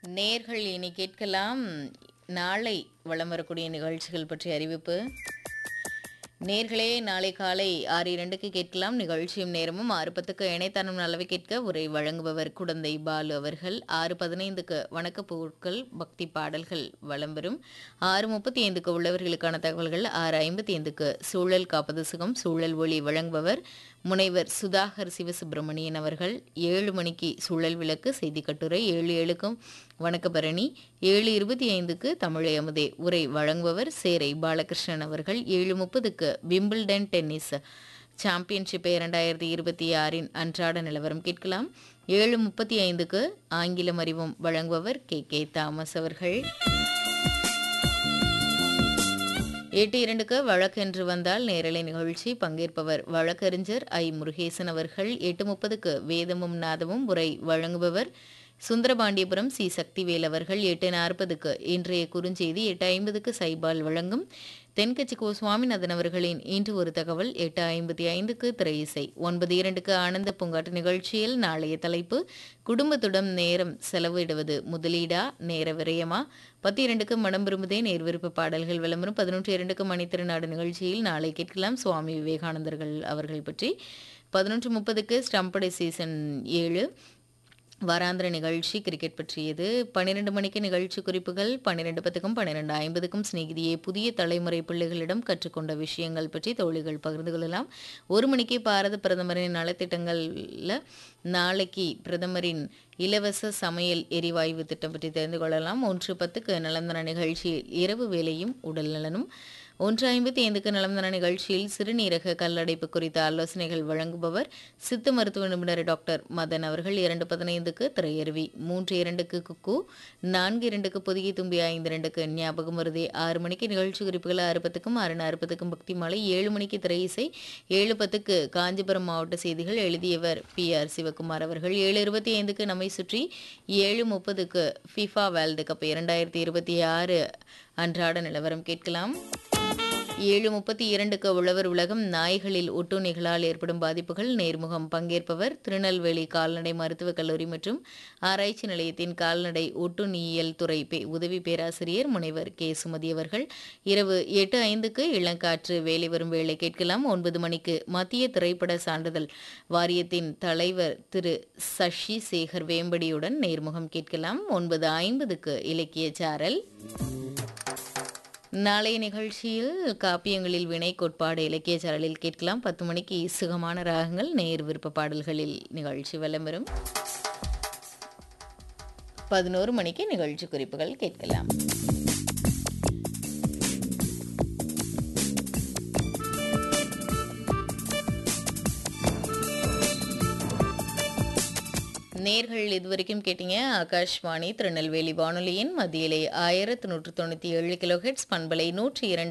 நேர்கள் இனி கேட்கலாம். நாளை வலம் வரக்கூடிய நிகழ்ச்சிகள் பற்றிய அறிவிப்பு. நேர்களே, நாளை காலை 6:02க்கு கேட்கலாம் நிகழ்ச்சியும் நேரமும். 6:10க்கு இணையதளம் நல்லவை கேட்க உரை வழங்குபவர் குடந்தை பாலு அவர்கள். 6:15க்கு வணக்க பொருட்கள் பக்தி பாடல்கள் வலம் வரும். 6:35க்கு உள்ளவர்களுக்கான தகவல்கள். 6:55க்கு சூழல் காப்பது சுகம் சூழல் ஒளி வழங்குபவர் முனைவர் சுதாகர் சிவசுப்பிரமணியன் அவர்கள். 7 மணிக்கு சூழல் விளக்கு செய்தி கட்டுரை. 7:07க்கும் வணக்கபரணி. 7:25க்கு தமிழை அமுதே உரை வழங்குபவர் சேரை பாலகிருஷ்ணன் அவர்கள். 7:30க்கு விம்பிள்டன் டென்னிஸ் சாம்பியன்ஷிப் 2026 அன்றாட நிலவரம் கேட்கலாம். 7:35க்கு ஆங்கிலம் அறிவும் வழங்குபவர் கே தாமஸ் அவர்கள். 8:02க்கு வழக்கென்று வந்தால் நேரலை நிகழ்ச்சி. பங்கேற்பவர் வழக்கறிஞர் முருகேசன் அவர்கள். 8:30க்கு வேதமும் நாதமும் உரை வழங்குபவர் சுந்தரபாண்டியபுரம் சி சக்திவேல் அவர்கள். 8:40க்கு இன்றைய குறுஞ்செய்தி. 8:50க்கு சைபால் வழங்கும் தென்கட்சி கோ சுவாமிநாதன் அவர்களின் இன்று ஒரு தகவல். 8:55க்கு திரை இசை. 9:02க்கு ஆனந்த பூங்காட்டு நிகழ்ச்சியில் நாளைய தலைப்பு குடும்பத்துடன் நேரம் செலவிடுவது முதலீடா நேர விரயமா. 10:02க்கு மனம் விரும்புதே நேர் விருப்ப பாடல்கள் விளம்பரம். 11:02க்கு மணித்திருநாடு நிகழ்ச்சியில் நாளை கேட்கலாம் சுவாமி விவேகானந்தர்கள் அவர்கள் பற்றி. 11:30க்கு ஸ்டம்படை சீசன் 7 வாராந்திர நிகழ்ச்சி கிரிக்கெட் பற்றியது. 12 மணிக்கு நிகழ்ச்சி குறிப்புகள். 12:10க்கும் 12:50க்கும் சிநேகிதியே புதிய தலைமுறை பிள்ளைகளிடம் கற்றுக்கொண்ட விஷயங்கள் பற்றி தோழிகள் பகிர்ந்து கொள்ளலாம். 1 மணிக்கு பாரத பிரதமரின் நலத்திட்டங்களில் நாளைக்கு பிரதமரின் இலவச சமையல் எரிவாயு திட்டம் பற்றி தெரிந்து கொள்ளலாம். 1:10க்கு நலந்தன நிகழ்ச்சியில் இரவு வேலையும் உடல் நலனும். 1:55க்கு நலந்தன நிகழ்ச்சியில் சிறுநீரக கல்லடைப்பு குறித்த ஆலோசனைகள் வழங்குபவர் சித்த மருத்துவ நிபுணர் டாக்டர் மதன் அவர்கள். 2:15க்கு திரையருவி. 3:02க்கு குக்கு. 4:02க்கு புதிய தும்பி. 5:02க்கு ஞாபகம் வருதே. 6 மணிக்கு நிகழ்ச்சி குறிப்புகள். 6:10க்கும் 6:40க்கும் பக்தி மாலை. 7 மணிக்கு திரை இசை. 7:10க்கு காஞ்சிபுரம் மாவட்ட செய்திகள் எழுதியவர் PR சிவகுமார் அவர்கள். 7:25க்கு நம்மை சுற்றி. 7:30க்கு ஃபிஃபா வேர்ல்டு கப் 2026 அன்றாட நிலவரம் கேட்கலாம். 7:32க்கு உழவர் உலகம் நாய்களில் ஒட்டுண்ணிகளால் ஏற்படும் பாதிப்புகள் நேர்முகம். பங்கேற்பவர் திருநெல்வேலி கால்நடை மருத்துவக் கல்லூரி மற்றும் ஆராய்ச்சி நிலையத்தின் கால்நடை ஒட்டுண்ணியியல் துறை உதவி பேராசிரியர் முனைவர் கே சுமதி அவர்கள். இரவு 8:05க்கு இளங்காற்று வேலை வரும் வேலை கேட்கலாம். 9 மணிக்கு மத்திய திரைப்பட சான்றிதழ் வாரியத்தின் தலைவர் திரு சஷி சேகர் வேம்படியுடன் நேர்முகம் கேட்கலாம். 9:50க்கு இலக்கிய சாரல். நாளைய நிகழ்ச்சியில் காப்பியங்களில் வினை கோட்பாடு இலக்கிய சாரலில் கேட்கலாம். 10 மணிக்கு சுகமான ராகங்கள் நேர் விருப்ப பாடல்களில் நிகழ்ச்சி வலம் வரும். 11 மணிக்கு நிகழ்ச்சி குறிப்புகள் கேட்கலாம். நேர்கள் இதுவரைக்கும் கேட்டீங்க ஆகாஷ்வாணி திருநெல்வேலி வானொலியின் மத்தியிலே 1197 கிலோஹெட்ஸ் பண்பலை 102